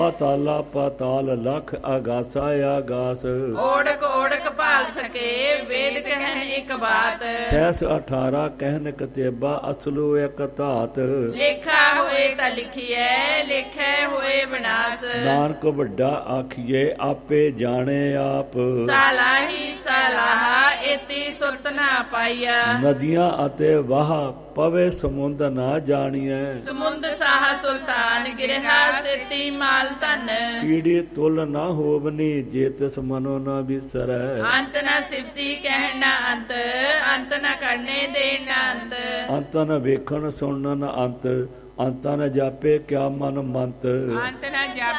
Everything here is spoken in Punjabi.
ਪਾਤਾਲਾ ਪਾਤਾਲ ਲਖ ਆਗਾਸਾ ਆਗਾਸ। ਓੜਕ ਓੜਕ ਭਾਲ ਥਕੇ ਵੇਦ ਕਹਿਨ ਇੱਕ ਬਾਤ। ਸਹਿਸ 18 ਕਹਿਨ ਕਤੇਬਾ ਅਸਲੂ ਇਕ ਧਾਤ। ਲੇਖਾ ਹੋਏ ਤਾਂ ਲਿਖੀਐ ਲੇਖੈ ਹੋਏ ਵਿਨਾਸ਼। ਨਾਨਕ ਵੱਡਾ ਆਖੀਏ ਆਪੇ ਜਾਣੇ ਆਪ। ਸਾਲਾਹੀ ਸਾਲਾਹਾ ਏਤੀ ਸੁਰਤ ਨਾ ਪਾਈਆ। ਨਦੀਆਂ ਅਤੇ ਵਾਹ ਪਵੇ ਸਮੁੰਦ ਨਾ ਜਾਣੀਐ। ਸਮੁੰਦ ਸਾਹ ਸੁਲਤਾਨ ਗਿਰਹਾ ਸੇਤੀ ਮਾਲ ਧਨ। ਕੀੜੀ ਤੁਲ ਨਾ ਹੋਵਨੀ ਜੇ ਤਿਸ ਮਨੋ ਨਾ ਵਿਸਰੈ। ਅੰਤ ਨਾ ਸਿਫਤੀ ਕਹਿਣ ਨਾ ਅੰਤ ਅੰਤ ਨਾ ਕਰਨੇ ਦੇ ਨਾ ਅੰਤ। ਅੰਤ ਨ ਵੇਖਣ ਸੁਣਨ ਅੰਤ ਅੰਤ ਨ ਜਾਪੇ ਕਿਆ ਮਨ ਮੰਤ। ਅੰਤ ਨਾ ਜਾਪੇ